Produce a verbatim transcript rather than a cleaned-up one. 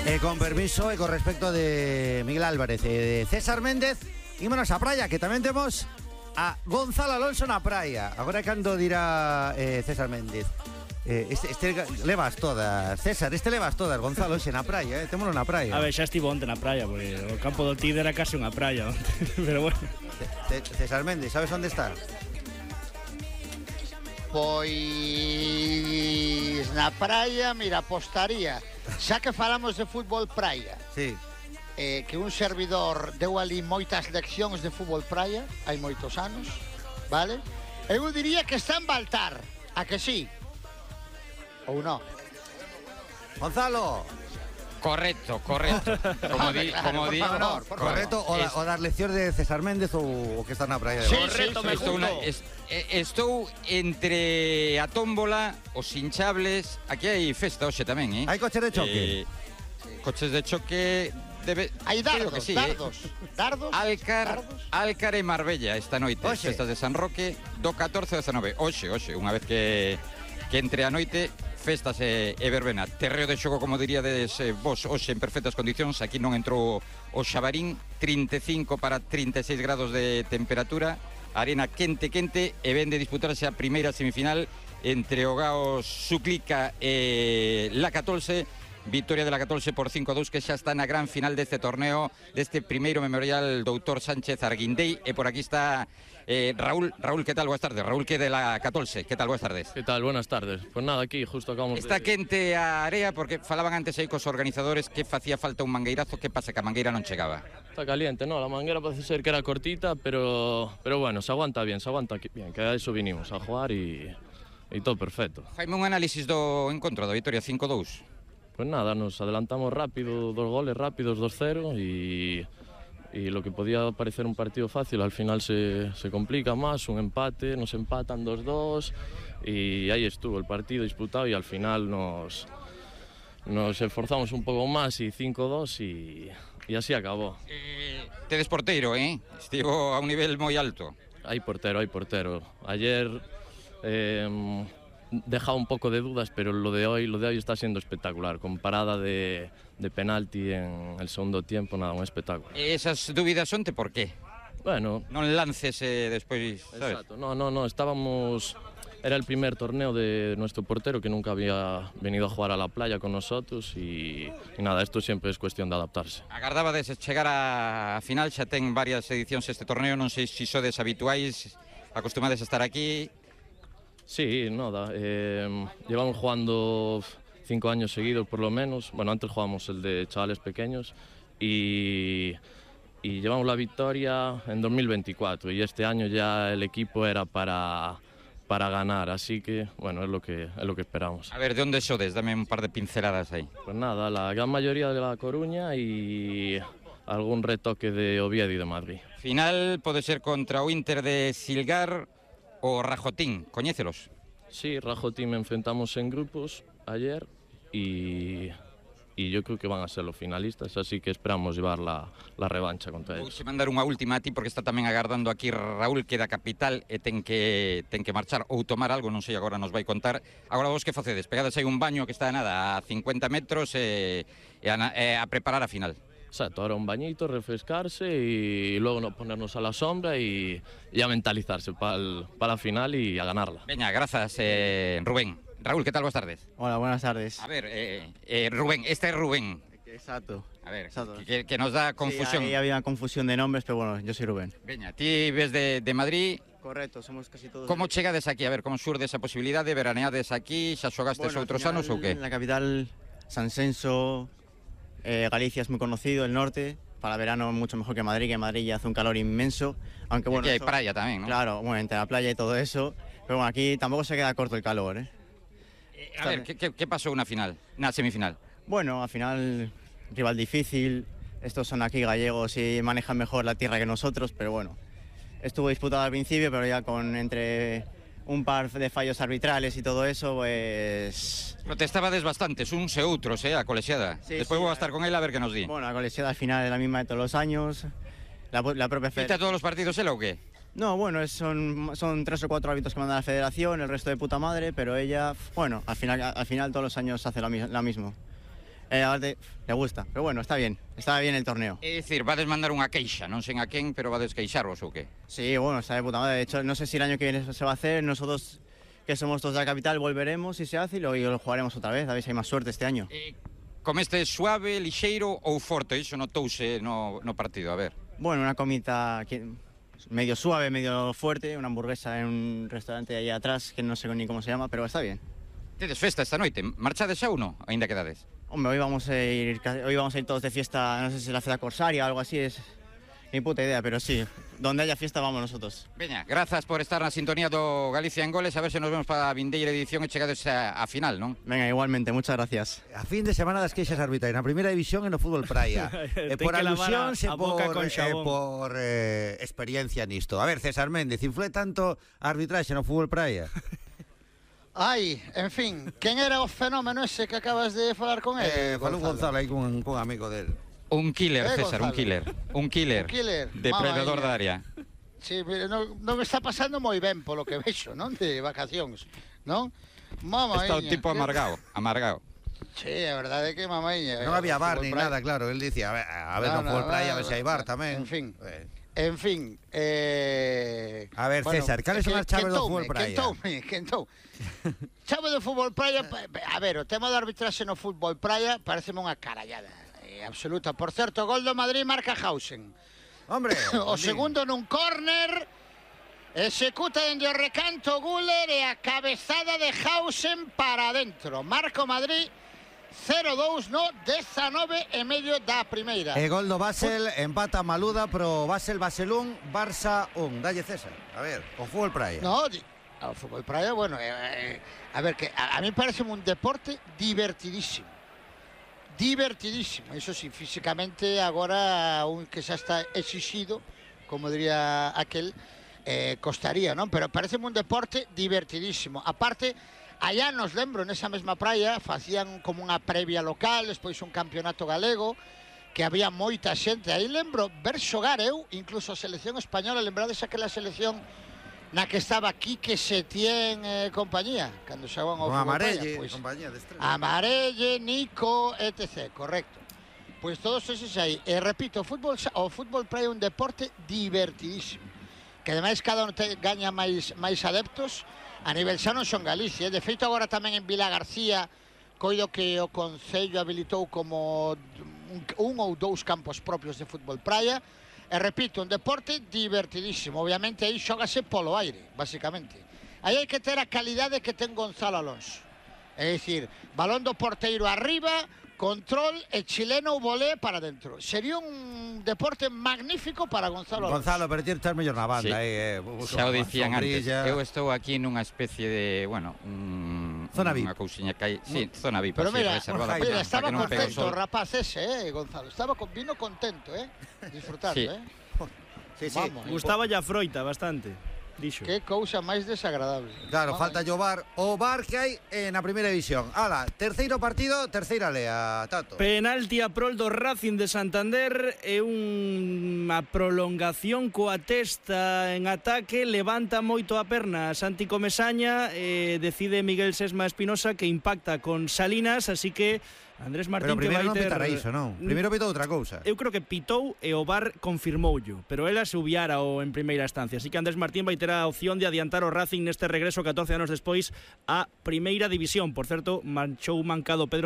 Eh, con permiso e con respecto de Miguel Álvarez e de César Méndez, ímonos a praia, que tamén temos a Gonzalo Alonso na praia. Agora cando dirá eh, César Méndez. Eh, este, este levas todas, César, este levas todas, Gonzalo, xe na praia, eh, témolo na praia. A ver, xa estivo onte na praia, porque o campo do Tide era case unha praia onte, pero bueno. C César Méndez, sabes onde está? Pois na praia, mira, apostaría. Xa que falamos de fútbol praia. Sí. Eh, que un servidor deu ali moitas leccións de fútbol praia, hai moitos anos, vale? Eu diría que está en Baltar, a que sí? Ou non? Gonzalo. Correcto, correcto. Como di, claro, como por di, favor, no, por Correcto, o, es, o das leccións de César Méndez ou o que está na praia de Sí, Gonzalo. Correcto, me Estou, junto. una, es, eh, estou entre a tómbola, os hinchables. Aquí hai festa hoxe tamén, eh? Hai coche de choque. Eh, coches de choque debe, Hai creo dardos, que sí, dardos, eh? dardos, Alcar, dardos. Alcar e Marbella esta noite. Hoxe. Festas de San Roque do catorce ao dezanove. Hoxe, hoxe, unha vez que que entre a noite festas e, e verbena. Terreo de xogo, como diríades eh, vos, hoxe en perfectas condicións. Aquí non entrou o Xabarín, trinta e cinco para trinta e seis grados de temperatura, arena quente, quente, e ven de disputarse a primeira semifinal entre o Gaos Suclica e la catolse. Victoria de la catolse por cinco a dous, que xa está na gran final deste torneo, deste primeiro memorial doutor Sánchez Arguindei. E por aquí está eh, Raúl. Raúl, ¿qué tal? Buenas tardes. Raúl, que de la catolse. ¿Qué tal? Buenas tardes. ¿Qué tal? Buenas tardes. Pues nada, aquí justo acabamos Está de... quente a area, porque falaban antes aí cos organizadores que facía falta un mangueirazo. Que pasa, que a mangueira non chegaba? Está caliente, ¿no? La manguera parece ser que era cortita, pero, pero bueno, se aguanta bien, se aguanta bien, que a eso vinimos, a jugar y, y todo perfecto. Faime un análisis do encontro da Vitoria cinco a dous. Pues nada, nos adelantamos rápido, dos goles rápidos, dos cero, y, y lo que podía parecer un partido fácil, al final se, se complica más, un empate, nos empatan dos dos, y ahí estuvo el partido disputado, y al final nos, nos esforzamos un poco más, y cinco dos, y, y así acabó. Eh, tedes porteiro, eh? Estivo a un nivel moi alto. Hay portero, hay portero. Ayer eh, dejaba un poco de dudas, pero lo de hoy, lo de hoy está siendo espectacular. Con parada de, de penalti en el segundo tiempo, nada, un espectáculo. Esas dúbidas sonte por qué? Bueno, Non lances eh, despois, sabes? exacto. No, no, no, estábamos... Era el primer torneo de nuestro portero, que nunca había venido a jugar a la playa con nosotros, y, y nada, esto siempre es cuestión de adaptarse. Agardabades chegar a final, xa ten varias edicións este torneo, non sei se sodes habituais, acostumades a estar aquí. Sí, nada, eh, llevamos jugando cinco años seguidos por lo menos. Bueno, antes jugábamos el de chavales pequeños y, y llevamos la victoria en dos mil veinticuatro, y este año ya el equipo era para, para ganar, así que bueno, es lo que, es lo que esperamos. A ver, de onde sodes? Dame un par de pinceladas aí. Pues nada, la gran mayoría de La Coruña y algún retoque de Oviedo y de Madrid. Final pode ser contra o Inter de Silgar o Rajotín, coñécelos? Sí, Rajotín me enfrentamos en grupos ayer y, y yo creo que van a ser los finalistas, así que esperamos llevar la, la revancha contra Vou ellos. se mandar unha última a ti, porque está tamén agardando aquí Raúl, que é da capital e ten que ten que marchar ou tomar algo, non sei, agora nos vai contar. Agora vos que facedes? Pegades aí un baño que está nada a cincuenta metros e, e, a, e a preparar a final. Exacto, ahora un bañito, refrescarse y luego no ponernos a la sombra y ya mentalizarse para pa la final y a ganarla. Veña, grazas, eh, Rubén. Raúl, ¿qué tal? Buenas tardes. Hola, buenas tardes. A ver, eh, eh, Rubén, este es Rubén. Exacto. A ver, Exacto. que, que nos da confusión. Sí, ahí había confusión de nombres, pero bueno, yo soy Rubén. Veña, ti ves de, de Madrid. Correcto, somos casi todos... Como chegades aquí? A ver, como xurde esa posibilidade? Veraneades aquí? Xa xogastes Bueno, outros al final, anos ou que? En la capital, Sansenso, eh, Galicia es muy conocido, el norte. Para verano mucho mejor que Madrid, que Madrid ya hace un calor inmenso. Aunque bueno, Aquí hai eso- praia tamén, non? Claro, bueno, entre la playa y todo eso. Pero bueno, aquí tampoco se queda corto el calor, ¿eh? Eh, a ver, que, que, que pasou na final? Na semifinal? Bueno, al final, rival difícil. Estos son aquí gallegos y manejan mejor la tierra que nosotros, pero bueno. Estuvo disputado al principio, pero ya con entre un par de fallos arbitrales y todo eso, pues... Protestabades bastantes, uns e outros, eh, a colexiada. Sí, Despois sí, vou a a estar con ela a ver que nos di. Bueno, la colegiada al final es la misma de todos los años. La, la propia Fita federación... todos os partidos ela ou que? No, bueno, es- son, son tres o cuatro árbitros que manda la federación, el resto de puta madre, pero ella, bueno, al final, al final todos los años hace lo, mi- lo mismo. Eh, aparte, le gusta, pero bueno, está bien, está bien el torneo. É dicir, vades mandar unha queixa, non sei a quen, pero vades queixarvos ou qué? Sí, bueno, está de puta madre. De hecho, no sé si el año que viene se va a hacer. Nosotros, que somos todos de la capital, volveremos si se hace y lo, y lo jugaremos otra vez. A ver si hay más suerte este año. Eh, comeste suave, lixeiro ou forte? Iso notouse no, no partido, a ver. Bueno, una comida que- medio suave, medio fuerte, una hamburguesa en un restaurante ahí atrás, que no sé ni cómo se llama, pero está bien. Tedes festa esta noite, marchades xa ou non? Ainda quedades? Hombre, hoy vamos a ir, ca- hoy vamos a ir todos de fiesta, no sé si la fiesta corsaria o algo así, es ni puta idea, pero sí, donde haya fiesta vamos nosotros. Veña, grazas por estar na sintonía do Galicia en Goles, a ver se nos vemos para a vindeira edición e chegades a, a final, non? Venga, igualmente, muchas gracias. A fin de semana das queixas arbitrais na primeira división e no fútbol praia. E Ten por que lavar alusión a- se a por, boca con eh, xabón. por eh, experiencia nisto. A ver, César Méndez, influe tanto a arbitraxe no fútbol praia? Ai, en fin, quen era o fenómeno ese que acabas de falar con Eh, ele? falou Gonzalo aí cun, cun amigo del. Un killer, Eh, César, un Gonzalo. killer. Un killer. Un killer, Depredador mamma da mía. área. Sí, mire, non, non está pasando moi ben polo que vexo, non? De vacacións, non? Mamma Está o miña, tipo que- amargado, amargado. Sí, a verdade é que mamaña. Non había bar ni nada, claro. Él dicía, a ver, a ver No, no, no, fútbol praia, a ver no, se hai bar tamén. en fin. Eh, En fin, eh... A ver, César, cales son as chaves do fútbol praia? Quentoume, quentou. Chave do fútbol praia, pa- a ver, o tema do arbitraxe no fútbol praia pareceme unha carallada eh, absoluta. Por certo, gol do Madrid marca Hausen. Hombre, O segundo nun córner, executa dende o recanto Güler e a cabezada de Hausen para adentro. Marco Madrid cero dous no dezanove e medio da primeira. E gol do Basel, empata Maluda pro Basel, Basel un, Barça un. Dalle César, a ver, o fútbol praia. No, di- o fútbol praia, bueno, eh, eh, a ver, que a, a mí parece un deporte divertidísimo. Divertidísimo. Eso sí, físicamente agora un que xa está exixido, como diría aquel, eh, costaría, non? Pero parece un deporte divertidísimo. Aparte, allá nos lembro, nesa mesma praia, facían como unha previa local, despois un campeonato galego, que había moita xente. Aí lembro ver xogar eu, incluso a selección española, lembrades aquela selección na que estaba Quique Setién e eh, compañía, cando xogaban ao Con fútbol praia, Amarelle, pois, compañía de estrella. Amarelle, Nico, etcétera. Correcto. Pois todos eses aí. E repito, o fútbol, xa- o fútbol praia é un deporte divertidísimo. Que ademais cada un te, gaña máis, máis adeptos. A nivel xa non son Galicia. eh. De feito, agora tamén en Vila García, coido que o Concello habilitou como un, un ou dous campos propios de fútbol praia. E repito, un deporte divertidísimo. Obviamente aí xógase polo aire, basicamente. Aí hai que ter a calidade que ten Gonzalo Alonso. É dicir, balón do porteiro arriba, control e chileno ou volea para dentro. Sería un deporte magnífico para Gonzalo Alonso. Gonzalo, pero ti estás mellor na banda, Sí. eh, eh, busca Xa o unha dicían antes. sombrilla. Eu estou aquí nunha especie de, bueno, un, Zona V I P. unha cousiña que hai, sí, zona V I P, Pero así, mira, reservada mira, para, estaba para que non pegue o contento sol. o rapaz ese, eh, Gonzalo. Estaba con, vino contento, eh, disfrutando, Sí. eh. Sí, sí. Vamos. Gustaba a froita bastante, dixo. Que cousa máis desagradable. Claro, Vamos. falta o bar, o bar que hai eh, na primeira división. Ala, terceiro partido, terceira lea, Tato. Penalti a prol do Racing de Santander e unha prolongación coa testa en ataque, levanta moito a perna Santi Comesaña, e decide Miguel Sesma Espinosa que impacta con Salinas, así que Andrés Pero Martín que primeiro vai non ter... pitara iso, non? Primeiro pitou outra cousa. Eu creo que pitou e o V A R confirmoullo, pero ela subiara o en primeira instancia. Así que Andrés Martín vai ter a opción de adiantar o Racing neste regreso catorce anos despois a primeira división. Por certo, manchou mancado Pedro